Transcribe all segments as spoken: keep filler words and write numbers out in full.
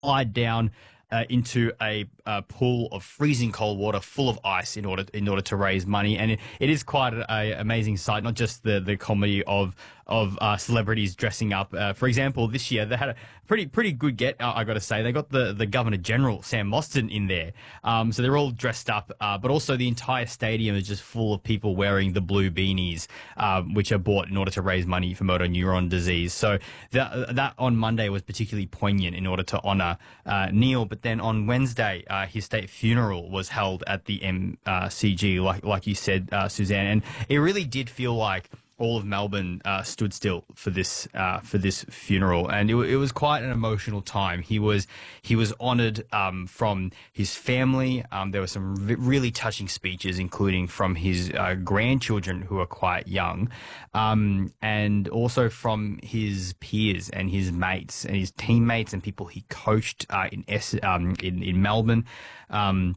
slide down uh, into a, a pool of freezing cold water full of ice in order in order to raise money. And it, it is quite an amazing sight, not just the, the comedy of of uh, celebrities dressing up. Uh, for example, this year they had a pretty pretty good get, uh, I got to say. They got the, the Governor General, Sam Mostyn, in there. Um, so they're all dressed up, uh, but also the entire stadium is just full of people wearing the blue beanies, uh, which are bought in order to raise money for motor neuron disease. So that, that on Monday was particularly poignant in order to honour uh, Neil. But then on Wednesday, uh, his state funeral was held at the M C G, like, like you said, uh, Suzanne. And it really did feel like all of Melbourne uh, stood still for this uh, for this funeral, and it, it was quite an emotional time. He was he was honoured um, from his family. Um, there were some re- really touching speeches, including from his uh, grandchildren, who are quite young, um, and also from his peers and his mates and his teammates and people he coached uh, in, S- um, in in Melbourne. Um,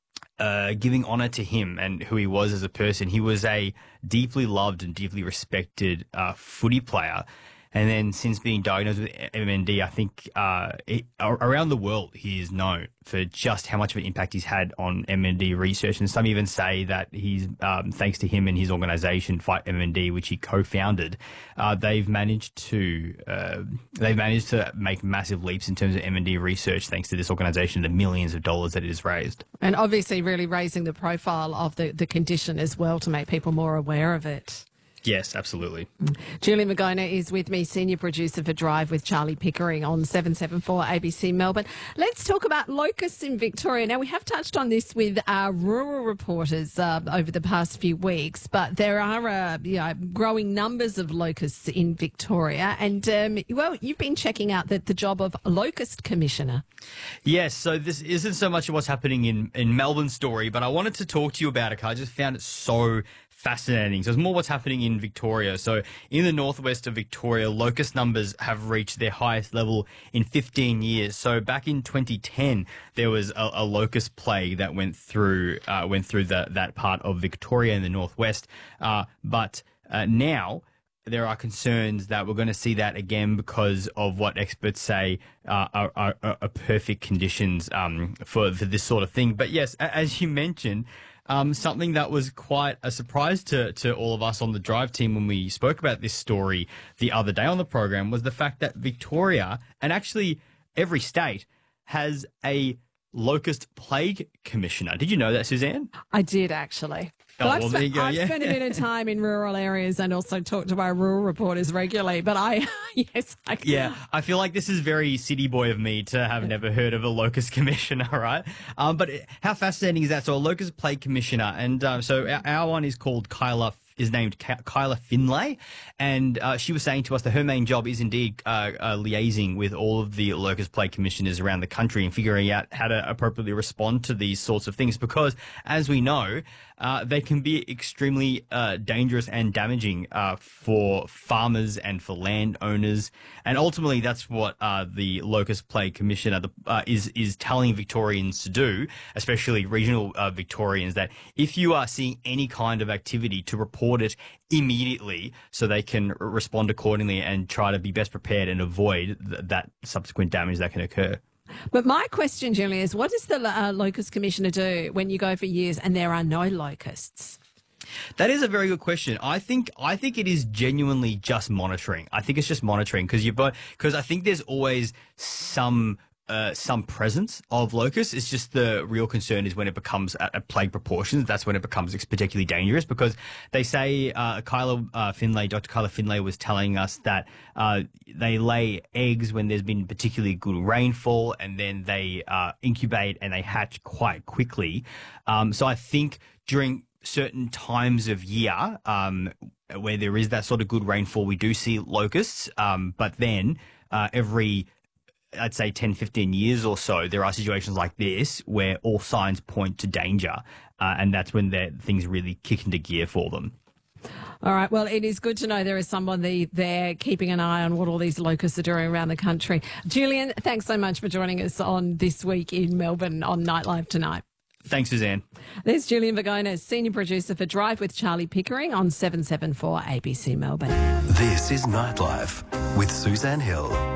Uh, giving honour to him and who he was as a person. He was a deeply loved and deeply respected uh, footy player. And then since being diagnosed with M N D, I think uh, it, around the world he is known for just how much of an impact he's had on M N D research. And some even say that he's, um, thanks to him and his organisation, Fight M N D, which he co-founded, uh, they've managed to uh, they've managed to make massive leaps in terms of M N D research, thanks to this organisation, the millions of dollars that it has raised. And obviously really raising the profile of the, the condition as well to make people more aware of it. Yes, absolutely. Julian Magona is with me, senior producer for Drive with Charlie Pickering on seven seventy-four A B C Melbourne. Let's talk about locusts in Victoria. Now, we have touched on this with our rural reporters uh, over the past few weeks, but there are uh, you know, growing numbers of locusts in Victoria. And, um, well, you've been checking out the, the job of Locust Commissioner. Yes, so this isn't so much of what's happening in, in Melbourne's story, but I wanted to talk to you about it because I just found it so fascinating. So it's more what's happening in Victoria. So in the northwest of Victoria, locust numbers have reached their highest level in fifteen years. So back in twenty ten, there was a, a locust plague that went through uh, went through the, that part of Victoria in the northwest. Uh, but uh, now there are concerns that we're going to see that again because of what experts say uh, are, are, are perfect conditions um, for, for this sort of thing. But yes, as you mentioned, Um, something that was quite a surprise to, to all of us on the Drive team when we spoke about this story the other day on the program was the fact that Victoria, and actually every state, has a locust plague commissioner. Did you know that, Suzanne? I did, actually. Oh, Well, I've, well, there you spent, go, I've yeah. spent a bit of time in rural areas and also talked to our rural reporters regularly. But I, yes, I Yeah, I feel like this is very city boy of me to have never heard of a locust commissioner, right? Um, but it, how fascinating is that? So a locust plague commissioner, and uh, so our, our one is called Kyla. Is named Ky- Kyla Finlay, and uh, she was saying to us that her main job is indeed uh, uh, liaising with all of the locust plague commissioners around the country and figuring out how to appropriately respond to these sorts of things because, as we know, uh, they can be extremely uh, dangerous and damaging uh, for farmers and for landowners. And ultimately, that's what uh, the Locust Plague Commissioner uh, is is telling Victorians to do, especially regional uh, Victorians, that if you are seeing any kind of activity, to report it immediately so they can respond accordingly and try to be best prepared and avoid th- that subsequent damage that can occur. But my question, Julie, is what does the uh, Locust Commissioner do when you go for years and there are no locusts? That is a very good question. I think I think it is genuinely just monitoring. I think it's just monitoring because you've got because I think there's always some uh, some presence of locusts. It's just the real concern is when it becomes at, at plague proportions. That's when it becomes particularly dangerous because they say uh, Kyla uh, Finlay, Doctor Kyla Finlay was telling us that uh, they lay eggs when there's been particularly good rainfall, and then they uh, incubate and they hatch quite quickly. Um, so I think during certain times of year um, where there is that sort of good rainfall, we do see locusts. Um, but then uh, every, I'd say ten, fifteen years or so, there are situations like this where all signs point to danger. Uh, and that's when things really kick into gear for them. All right. Well, it is good to know there is somebody there keeping an eye on what all these locusts are doing around the country. Julian, thanks so much for joining us on This Week in Melbourne on Nightlife Tonight. Thanks, Suzanne. There's Julian Magona, senior producer for Drive with Charlie Pickering on seven seventy-four A B C Melbourne. This is Nightlife with Suzanne Hill.